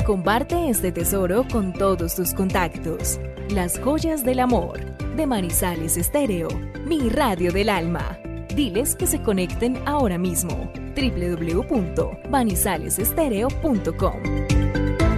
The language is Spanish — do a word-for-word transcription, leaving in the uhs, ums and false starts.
Comparte este tesoro con todos tus contactos. Las joyas del amor, de Manizales Estéreo, mi radio del alma. Diles que se conecten ahora mismo. doble u doble u doble u punto manizales estéreo punto com